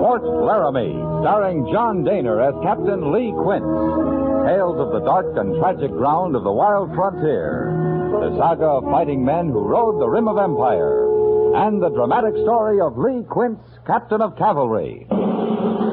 Fort Laramie, starring John Daner as Captain Lee Quince. Tales of the dark and tragic ground of the wild frontier. The saga of fighting men who rode the rim of empire. And the dramatic story of Lee Quince, Captain of Cavalry.